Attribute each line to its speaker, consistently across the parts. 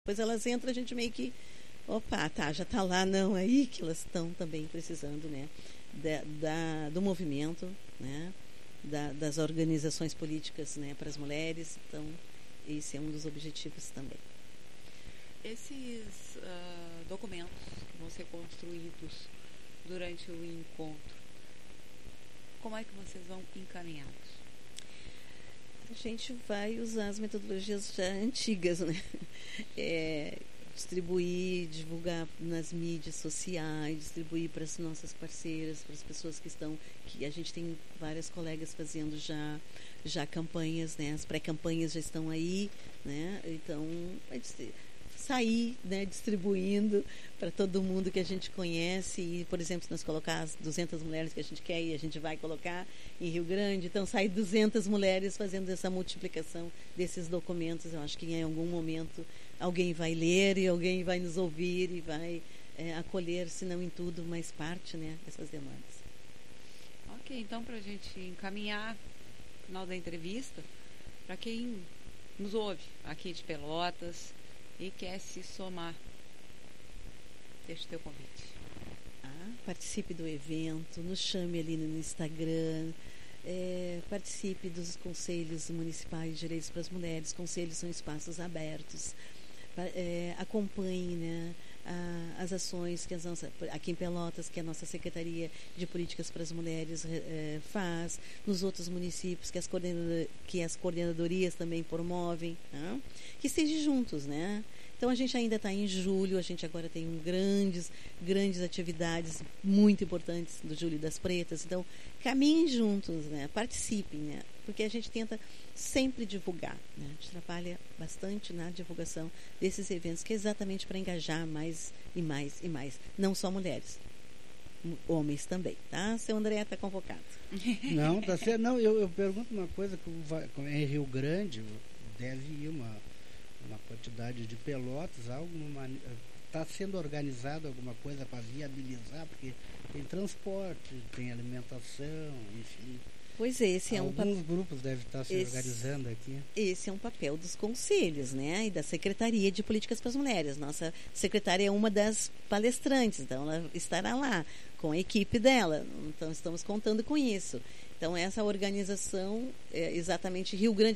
Speaker 1: Depois elas entram, a gente meio que, opa, tá, já está lá, não, é aí que elas estão também precisando, né, do movimento, né, das organizações políticas, né, para as mulheres. Então, esse é um dos objetivos também.
Speaker 2: Esses documentos que vão ser construídos durante o encontro, como é que vocês vão encaminhá-los?
Speaker 1: A gente vai usar as metodologias já antigas, né? Distribuir, divulgar nas mídias sociais, distribuir para as nossas parceiras, para as pessoas que a gente tem várias colegas fazendo já campanhas, né? As pré-campanhas já estão aí, né? Então, sair, né, distribuindo para todo mundo que a gente conhece. E, por exemplo, se nós colocar as 200 mulheres que a gente quer, e a gente vai colocar em Rio Grande, então sai 200 mulheres fazendo essa multiplicação desses documentos. Eu acho que em algum momento alguém vai ler e alguém vai nos ouvir e vai acolher, se não em tudo, mais parte, né, dessas demandas.
Speaker 2: Ok, então para a gente encaminhar o final da entrevista, para quem nos ouve aqui de Pelotas e quer se somar, deixa o teu convite.
Speaker 1: Participe do evento, nos chame ali no Instagram, participe dos conselhos municipais de direitos para as mulheres. Conselhos são espaços abertos. Acompanhe, né, as ações que aqui em Pelotas, que a nossa Secretaria de Políticas para as Mulheres faz, nos outros municípios que as coordenadorias também promovem, né? Que estejam juntos, né? Então a gente ainda está em julho, a gente agora tem grandes atividades muito importantes do Julho das Pretas. Então caminhem juntos, né? Participem, né? Porque a gente tenta sempre divulgar, né? A gente trabalha bastante na divulgação desses eventos, que é exatamente para engajar mais e mais e mais, não só mulheres, homens também, tá? Seu André está convocado.
Speaker 3: Não, tá certo. Não, eu pergunto uma coisa, como é em Rio Grande, deve ir uma quantidade de Pelotas, está sendo organizado alguma coisa para viabilizar, porque tem transporte, tem alimentação, enfim.
Speaker 1: Pois é,
Speaker 3: alguns grupos devem estar se organizando aqui.
Speaker 1: Esse é um papel dos conselhos, né, e da Secretaria de Políticas para as Mulheres. Nossa secretária é uma das palestrantes, então ela estará lá com a equipe dela. Então estamos contando com isso. Então essa organização, exatamente Rio Grande,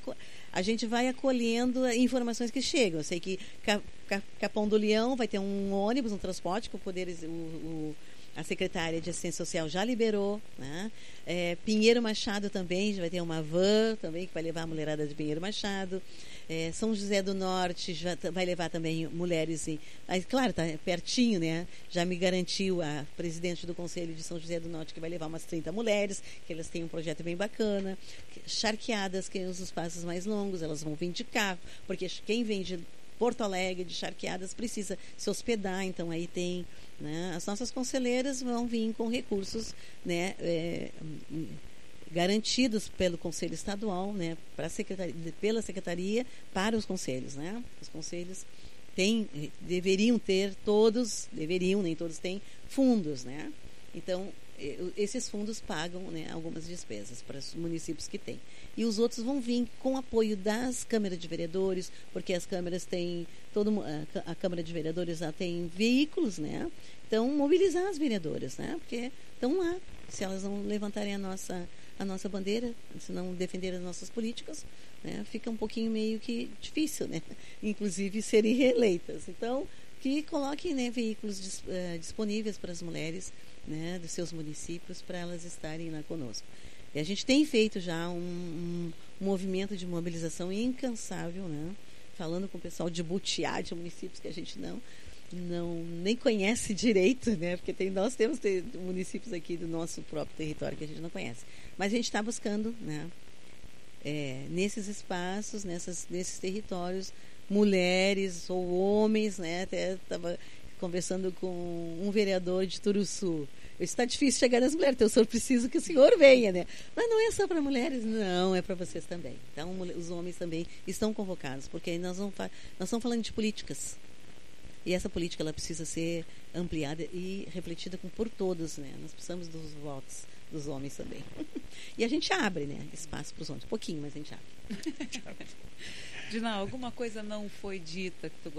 Speaker 1: a gente vai acolhendo informações que chegam. Eu sei que Capão do Leão vai ter um ônibus, um transporte que a secretária de Assistência Social já liberou, né? Pinheiro Machado também vai ter uma van também que vai levar a mulherada de Pinheiro Machado. São José do Norte já vai levar também mulheres. Claro, está pertinho, né? Já me garantiu a presidente do Conselho de São José do Norte que vai levar umas 30 mulheres, que elas têm um projeto bem bacana. Charqueadas, que são os espaços mais longos, elas vão vir de carro, porque quem vem de Porto Alegre, de Charqueadas, precisa se hospedar, então aí tem, né, as nossas conselheiras vão vir com recursos, né, garantidos pelo Conselho Estadual, né, pela Secretaria para os conselhos, né? Os conselhos deveriam ter nem todos têm fundos, né? Então esses fundos pagam, né, algumas despesas para os municípios que têm. E os outros vão vir com apoio das câmaras de vereadores, porque as câmaras têm a Câmara de Vereadores já tem veículos, né? Então mobilizar as vereadoras, né? Porque estão lá. Se elas não levantarem a nossa bandeira, se não defenderem as nossas políticas, né, fica um pouquinho meio que difícil, né? Inclusive serem reeleitas. Então que coloquem, né, veículos disponíveis para as mulheres, né, dos seus municípios, para elas estarem lá conosco. E a gente tem feito já um movimento de mobilização incansável, né, falando com o pessoal de Butiá, de municípios que a gente nem conhece direito, né, porque nós temos municípios aqui do nosso próprio território que a gente não conhece. Mas a gente está buscando, né, nesses espaços, nesses territórios, mulheres ou homens, né, até estava conversando com um vereador de Turuçu. Está difícil chegar nas mulheres, então o senhor precisa que o senhor venha, né? Mas não é só para mulheres, não, é para vocês também. Então os homens também estão convocados, porque nós estamos falando de políticas. E essa política ela precisa ser ampliada e refletida por todos, né? Nós precisamos dos votos dos homens também. E a gente abre, né, espaço para os homens. Um pouquinho, mas a gente abre.
Speaker 2: Dina, alguma coisa não foi dita que tu